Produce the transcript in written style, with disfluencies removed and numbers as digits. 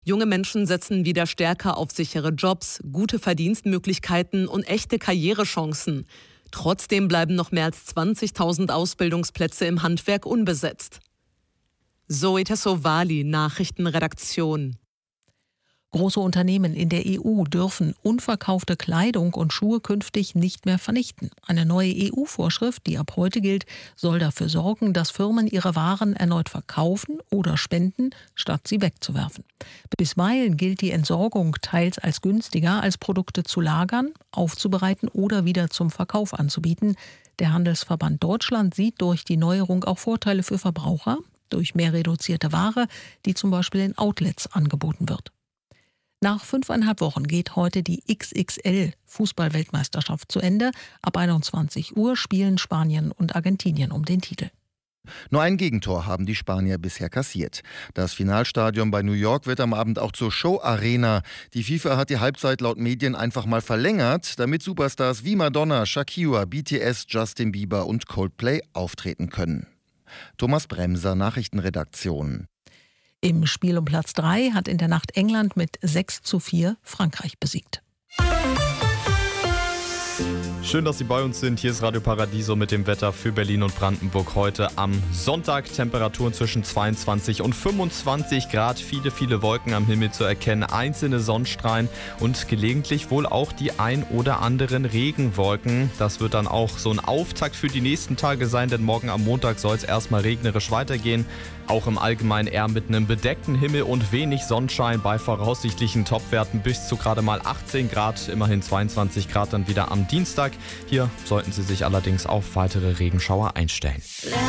Junge Menschen setzen wieder stärker auf sichere Jobs, gute Verdienstmöglichkeiten und echte Karrierechancen. Trotzdem bleiben noch mehr als 20.000 Ausbildungsplätze im Handwerk unbesetzt. Zoe Tassovali, Nachrichtenredaktion. Große Unternehmen in der EU dürfen unverkaufte Kleidung und Schuhe künftig nicht mehr vernichten. Eine neue EU-Vorschrift, die ab heute gilt, soll dafür sorgen, dass Firmen ihre Waren erneut verkaufen oder spenden, statt sie wegzuwerfen. Bisweilen gilt die Entsorgung teils als günstiger, als Produkte zu lagern, aufzubereiten oder wieder zum Verkauf anzubieten. Der Handelsverband Deutschland sieht durch die Neuerung auch Vorteile für Verbraucher, durch mehr reduzierte Ware, die zum Beispiel in Outlets angeboten wird. Nach 5,5 Wochen geht heute die XXL-Fußball-Weltmeisterschaft zu Ende. Ab 21 Uhr spielen Spanien und Argentinien um den Titel. Nur ein Gegentor haben die Spanier bisher kassiert. Das Finalstadion bei New York wird am Abend auch zur Show-Arena. Die FIFA hat die Halbzeit laut Medien einfach mal verlängert, damit Superstars wie Madonna, Shakira, BTS, Justin Bieber und Coldplay auftreten können. Thomas Bremser, Nachrichtenredaktion. Im Spiel um Platz 3 hat in der Nacht England mit 6:4 Frankreich besiegt. Schön, dass Sie bei uns sind. Hier ist Radio Paradiso mit dem Wetter für Berlin und Brandenburg heute am Sonntag. Temperaturen zwischen 22 und 25 Grad. Viele Wolken am Himmel zu erkennen. Einzelne Sonnenstrahlen und gelegentlich wohl auch die ein oder anderen Regenwolken. Das wird dann auch so ein Auftakt für die nächsten Tage sein, denn morgen am Montag soll es erstmal regnerisch weitergehen. Auch im Allgemeinen eher mit einem bedeckten Himmel und wenig Sonnenschein bei voraussichtlichen Topwerten bis zu gerade mal 18 Grad, immerhin 22 Grad dann wieder am Dienstag. Hier sollten Sie sich allerdings auf weitere Regenschauer einstellen.